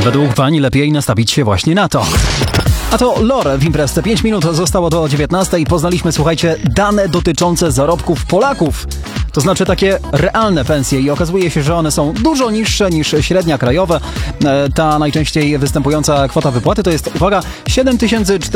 Według pani lepiej nastawić się właśnie na to. A to Lore w imprezce. 5 minut zostało do 19 i poznaliśmy, słuchajcie, dane dotyczące zarobków Polaków. To znaczy takie realne pensje i okazuje się, że one są dużo niższe niż średnia krajowa. Ta najczęściej występująca kwota wypłaty to jest, uwaga, 7400